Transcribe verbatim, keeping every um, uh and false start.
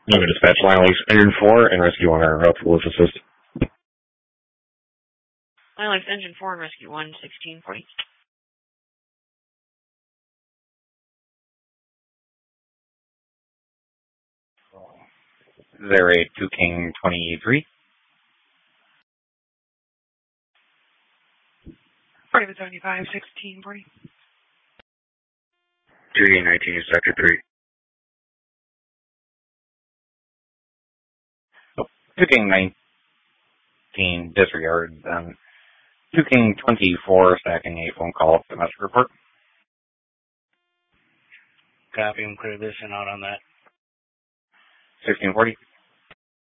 I'm going to dispatch Line Lakes Engine four and Rescue one are up with assist. Line Lakes Engine four and Rescue one, sixteen forty. Zero eight two King twenty-three. Private seventy-five, sixteen forty. Judy nineteen, Sector three. Oh, two King nineteen, disregard. Um, two King twenty-four, stacking a phone call, domestic report. Copy and clear this and out on that. sixteen forty.